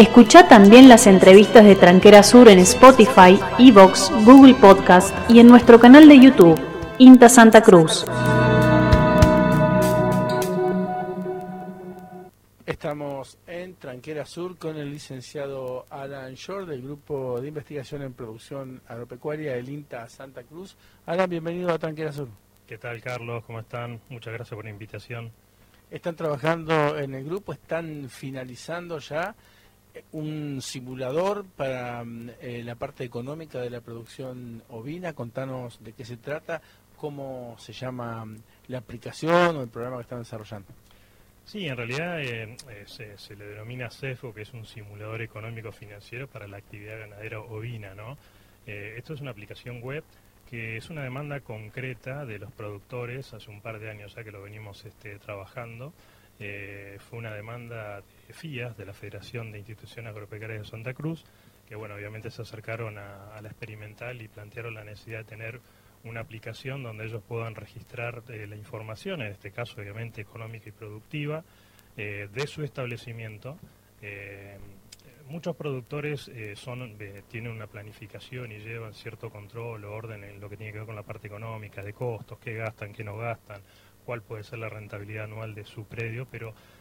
Escuchá también las entrevistas de Tranquera Sur en Spotify, iVoox, Google Podcast y en nuestro canal de YouTube, INTA Santa Cruz. Estamos en Tranquera Sur con el licenciado Alan Shore del Grupo de Investigación en Producción Agropecuaria del INTA Santa Cruz. Alan, bienvenido a Tranquera Sur. ¿Qué tal, Carlos? ¿Cómo están? Muchas gracias por la invitación. Están trabajando en el grupo, están finalizando ya un simulador para la parte económica de la producción ovina. Contanos de qué se trata, cómo se llama la aplicación o el programa que están desarrollando. Sí, en realidad se le denomina CEFO, que es un simulador económico financiero para la actividad ganadera ovina, ¿no? Esto es una aplicación web que es una demanda concreta de los productores, hace un par de años ya que lo venimos trabajando. Fue una demanda de FIAS, de la Federación de Instituciones Agropecuarias de Santa Cruz, que bueno, obviamente se acercaron a la experimental y plantearon la necesidad de tener una aplicación donde ellos puedan registrar la información, en este caso obviamente económica y productiva, de su establecimiento. Muchos productores tienen una planificación y llevan cierto control o orden en lo que tiene que ver con la parte económica, de costos, qué gastan, qué no gastan, cuál puede ser la rentabilidad anual de su predio, pero